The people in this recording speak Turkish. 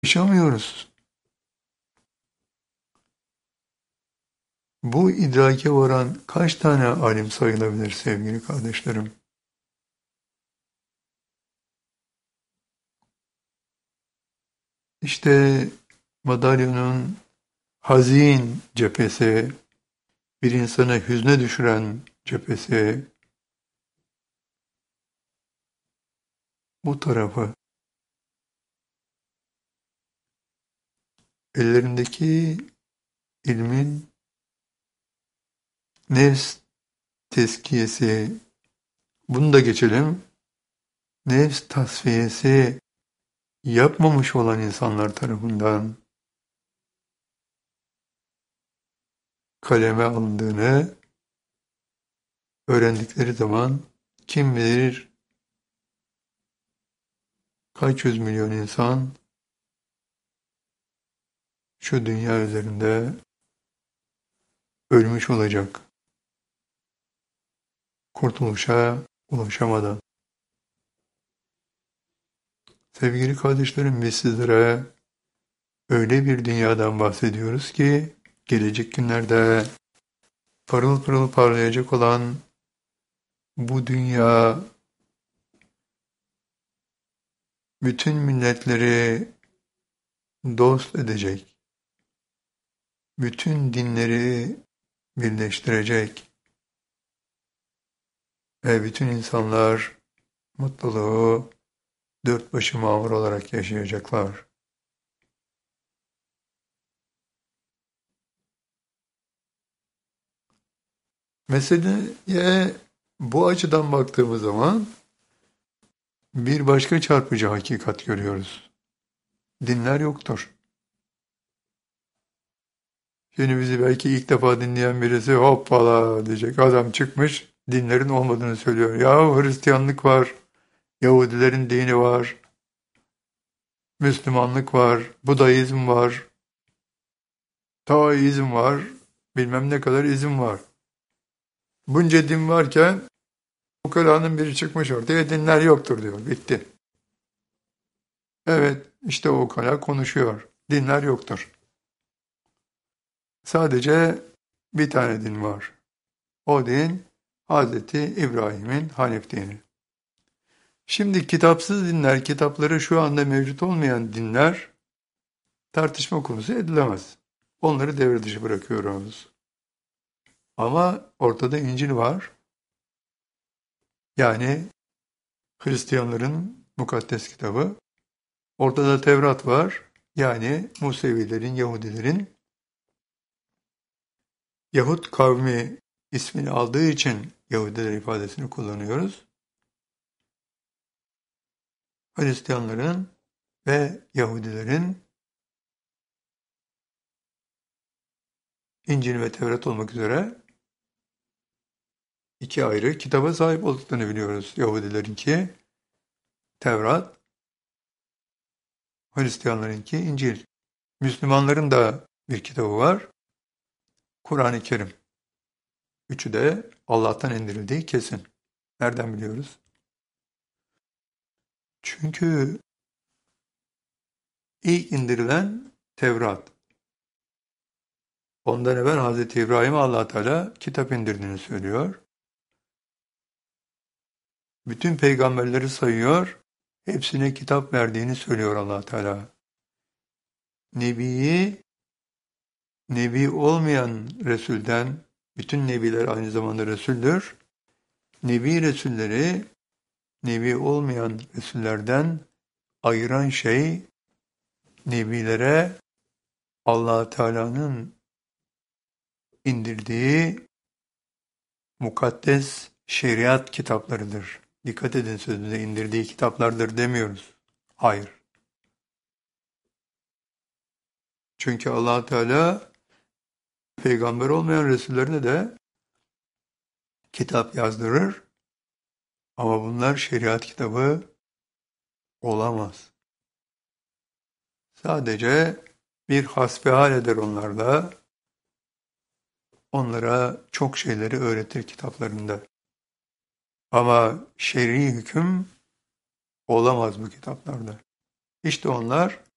Yaşamıyoruz. Bu idrake varan kaç tane alim sayılabilir sevgili kardeşlerim? İşte madalyonun hazin cephesi, bir insanı hüzne düşüren cephesi bu tarafı. Ellerindeki ilmin nefs tezkiyesi, bunu da geçelim. Nefs tasfiyesi yapmamış olan insanlar tarafından kaleme alındığını öğrendikleri zaman kim bilir kaç yüz milyon insan şu dünya üzerinde ölmüş olacak. Kurtuluşa ulaşamadan. Sevgili kardeşlerim, biz sizlere öyle bir dünyadan bahsediyoruz ki gelecek günlerde parıl pırıl parlayacak olan bu dünya bütün milletleri dost edecek, bütün dinleri birleştirecek ve bütün insanlar mutluluğu dört başı mamur olarak yaşayacaklar. Meseleye bu açıdan baktığımız zaman bir başka çarpıcı hakikat görüyoruz. Dinler yoktur. Şimdi bizi belki ilk defa dinleyen birisi hoppala diyecek. Adam çıkmış dinlerin olmadığını söylüyor. Ya Hristiyanlık var, Yahudilerin dini var, Müslümanlık var, Budaizm var, Taoizm var, bilmem ne kadar izim var. Bunca din varken ukalanın biri çıkmış ortaya dinler yoktur diyor. Bitti. Evet, işte o ukala konuşuyor. Dinler yoktur. Sadece bir tane din var. O din Hazreti İbrahim'in Hanif dini. Şimdi kitapsız dinler, kitapları şu anda mevcut olmayan dinler tartışma konusu edilemez. Onları devre dışı bırakıyoruz. Ama ortada İncil var. Yani Hristiyanların mukaddes kitabı. Ortada Tevrat var. Yani Musevilerin, Yahudilerin Yahut kavmi ismini aldığı için Yahudiler ifadesini kullanıyoruz. Hristiyanların ve Yahudilerin İncil ve Tevrat olmak üzere iki ayrı kitaba sahip olduklarını biliyoruz. Yahudilerinki Tevrat, Hristiyanlarınki İncil. Müslümanların da bir kitabı var, Kur'an-ı Kerim. Üçü de Allah'tan indirildiği kesin. Nereden biliyoruz? Çünkü ilk indirilen Tevrat. Ondan evvel Hazreti İbrahim'e Allah Teala kitap indirdiğini söylüyor. Bütün peygamberleri sayıyor, hepsine kitap verdiğini söylüyor Allah Teala. Nebiyi, nebi olmayan Resul'den, bütün nebiler aynı zamanda Resul'dür. Nebi Resulleri, nebi olmayan Resullerden ayıran şey, nebilere Allah Teala'nın indirdiği mukaddes şeriat kitaplarıdır. Dikkat edin sözünde indirdiği kitaplardır demiyoruz. Hayır. Çünkü Allah Teala peygamber olmayan Resullerine de kitap yazdırır ama bunlar şeriat kitabı olamaz. Sadece bir hasbihal eder onlarla, onlara çok şeyleri öğretir kitaplarında. Ama şer'i hüküm olamaz bu kitaplarda. İşte onlar